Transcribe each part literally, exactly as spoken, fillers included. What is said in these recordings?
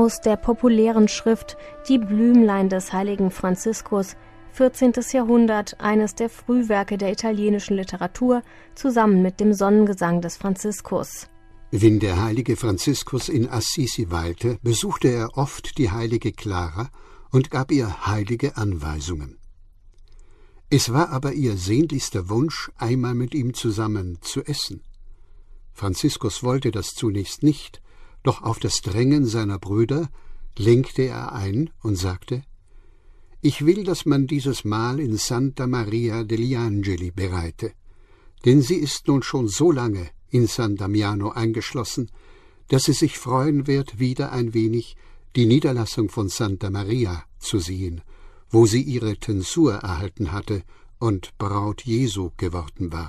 Aus der populären Schrift Die Blümlein des heiligen Franziskus, vierzehntes Jahrhundert, eines der Frühwerke der italienischen Literatur, zusammen mit dem Sonnengesang des Franziskus. Wenn der heilige Franziskus in Assisi weilte, besuchte er oft die heilige Clara und gab ihr heilige Anweisungen. Es war aber ihr sehnlichster Wunsch, einmal mit ihm zusammen zu essen. Franziskus wollte das zunächst nicht, doch auf das Drängen seiner Brüder lenkte er ein und sagte: »Ich will, dass man dieses Mahl in Santa Maria degli Angeli bereite, denn sie ist nun schon so lange in San Damiano eingeschlossen, dass sie sich freuen wird, wieder ein wenig die Niederlassung von Santa Maria zu sehen, wo sie ihre Tensur erhalten hatte und Braut Jesu geworden war.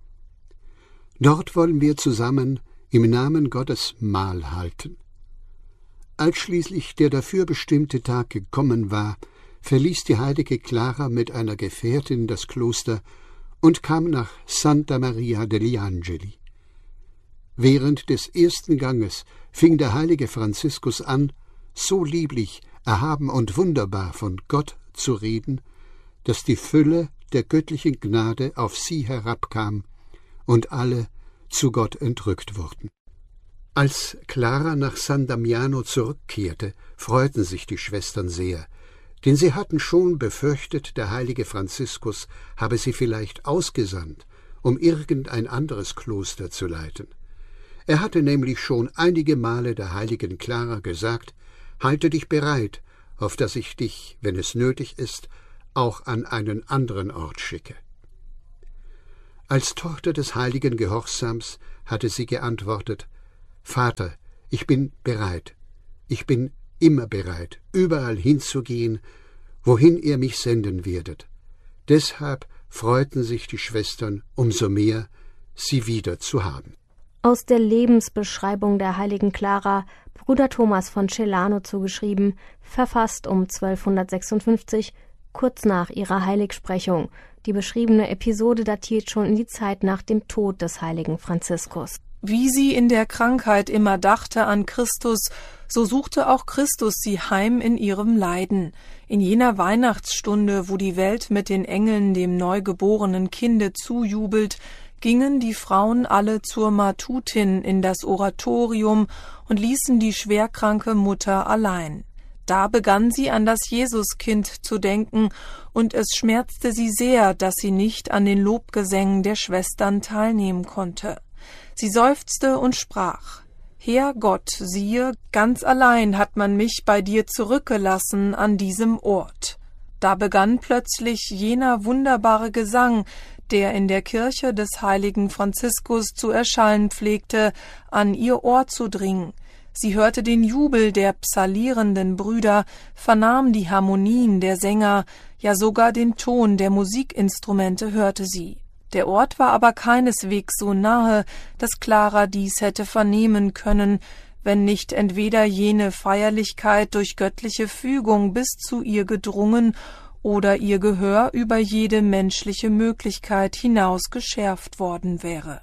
Dort wollen wir zusammen im Namen Gottes Mahl halten.« Als schließlich der dafür bestimmte Tag gekommen war, verließ die heilige Clara mit einer Gefährtin das Kloster und kam nach Santa Maria degli Angeli. Während des ersten Ganges fing der heilige Franziskus an, so lieblich, erhaben und wunderbar von Gott zu reden, dass die Fülle der göttlichen Gnade auf sie herabkam und alle zu Gott entrückt wurden. Als Clara nach San Damiano zurückkehrte, freuten sich die Schwestern sehr, denn sie hatten schon befürchtet, der heilige Franziskus habe sie vielleicht ausgesandt, um irgendein anderes Kloster zu leiten. Er hatte nämlich schon einige Male der heiligen Clara gesagt: »Halte dich bereit, auf dass ich dich, wenn es nötig ist, auch an einen anderen Ort schicke.« Als Tochter des heiligen Gehorsams hatte sie geantwortet: »Vater, ich bin bereit, ich bin immer bereit, überall hinzugehen, wohin ihr mich senden werdet.« Deshalb freuten sich die Schwestern umso mehr, sie wieder zu haben. Aus der Lebensbeschreibung der heiligen Clara, Bruder Thomas von Celano zugeschrieben, verfasst um zwölfhundertsechsundfünfzig, kurz nach ihrer Heiligsprechung. Die beschriebene Episode datiert schon in die Zeit nach dem Tod des heiligen Franziskus. Wie sie in der Krankheit immer dachte an Christus, so suchte auch Christus sie heim in ihrem Leiden. In jener Weihnachtsstunde, wo die Welt mit den Engeln dem neugeborenen Kinde zujubelt, gingen die Frauen alle zur Matutin in das Oratorium und ließen die schwerkranke Mutter allein. Da begann sie an das Jesuskind zu denken, und es schmerzte sie sehr, dass sie nicht an den Lobgesängen der Schwestern teilnehmen konnte. Sie seufzte und sprach: »Herr Gott, siehe, ganz allein hat man mich bei dir zurückgelassen an diesem Ort.« Da begann plötzlich jener wunderbare Gesang, der in der Kirche des heiligen Franziskus zu erschallen pflegte, an ihr Ohr zu dringen. Sie hörte den Jubel der psallierenden Brüder, vernahm die Harmonien der Sänger, ja sogar den Ton der Musikinstrumente hörte sie. Der Ort war aber keineswegs so nahe, dass Clara dies hätte vernehmen können, wenn nicht entweder jene Feierlichkeit durch göttliche Fügung bis zu ihr gedrungen oder ihr Gehör über jede menschliche Möglichkeit hinaus geschärft worden wäre.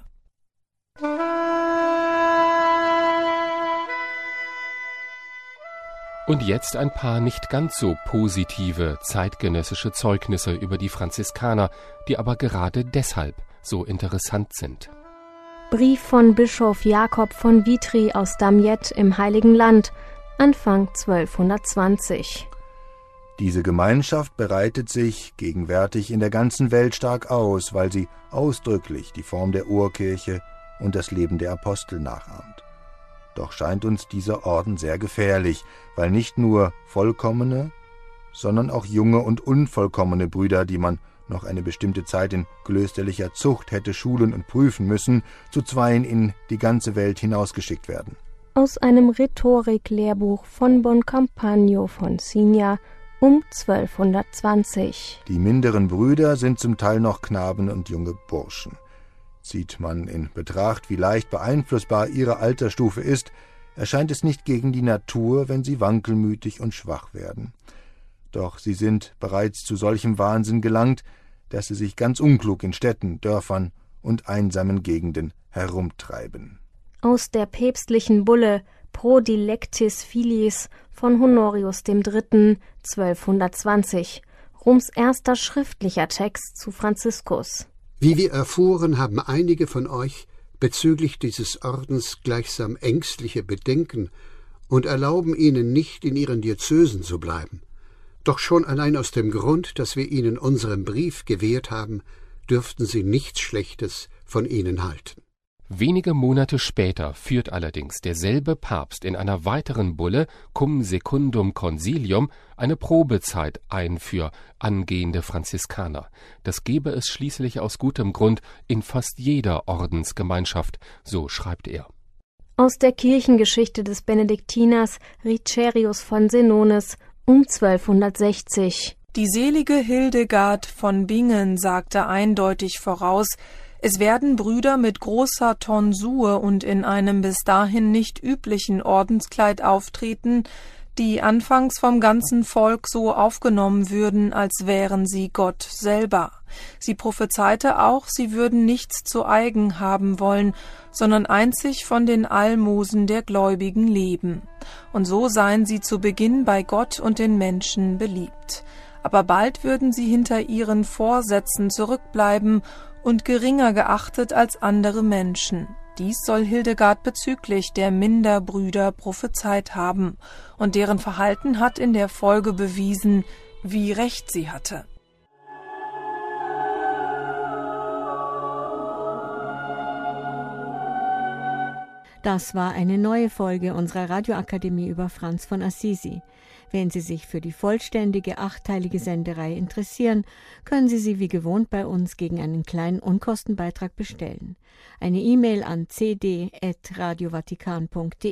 Und jetzt ein paar nicht ganz so positive zeitgenössische Zeugnisse über die Franziskaner, die aber gerade deshalb so interessant sind. Brief von Bischof Jakob von Vitry aus Damiette im Heiligen Land, Anfang zwölfhundertzwanzig. Diese Gemeinschaft bereitet sich gegenwärtig in der ganzen Welt stark aus, weil sie ausdrücklich die Form der Urkirche und das Leben der Apostel nachahmt. Doch scheint uns dieser Orden sehr gefährlich, weil nicht nur vollkommene, sondern auch junge und unvollkommene Brüder, die man noch eine bestimmte Zeit in klösterlicher Zucht hätte schulen und prüfen müssen, zu zweien in die ganze Welt hinausgeschickt werden. Aus einem Rhetorik-Lehrbuch von Boncampagno von Signa um zwölfhundertzwanzig. Die minderen Brüder sind zum Teil noch Knaben und junge Burschen. Zieht man in Betracht, wie leicht beeinflussbar ihre Altersstufe ist, erscheint es nicht gegen die Natur, wenn sie wankelmütig und schwach werden. Doch sie sind bereits zu solchem Wahnsinn gelangt, dass sie sich ganz unklug in Städten, Dörfern und einsamen Gegenden herumtreiben. Aus der päpstlichen Bulle Pro Dilectis Filiis von Honorius dem Dritten, zwölfhundertzwanzig, Roms erster schriftlicher Text zu Franziskus. Wie wir erfuhren, haben einige von euch bezüglich dieses Ordens gleichsam ängstliche Bedenken und erlauben ihnen nicht, in ihren Diözesen zu bleiben. Doch schon allein aus dem Grund, dass wir ihnen unseren Brief gewährt haben, dürften sie nichts Schlechtes von ihnen halten. Wenige Monate später führt allerdings derselbe Papst in einer weiteren Bulle Cum Secundum Consilium eine Probezeit ein für angehende Franziskaner. Das gebe es schließlich aus gutem Grund in fast jeder Ordensgemeinschaft, so schreibt er. Aus der Kirchengeschichte des Benediktiners Richerius von Senones um zwölfhundertsechzig. Die selige Hildegard von Bingen sagte eindeutig voraus, es werden Brüder mit großer Tonsur und in einem bis dahin nicht üblichen Ordenskleid auftreten, die anfangs vom ganzen Volk so aufgenommen würden, als wären sie Gott selber. Sie prophezeite auch, sie würden nichts zu eigen haben wollen, sondern einzig von den Almosen der Gläubigen leben. Und so seien sie zu Beginn bei Gott und den Menschen beliebt. Aber bald würden sie hinter ihren Vorsätzen zurückbleiben und geringer geachtet als andere Menschen. Dies soll Hildegard bezüglich der Minderbrüder prophezeit haben, und deren Verhalten hat in der Folge bewiesen, wie recht sie hatte. Das war eine neue Folge unserer Radioakademie über Franz von Assisi. Wenn Sie sich für die vollständige achtteilige Sendereihe interessieren, können Sie sie wie gewohnt bei uns gegen einen kleinen Unkostenbeitrag bestellen. Eine E-Mail an c d at radio vatikan punkt d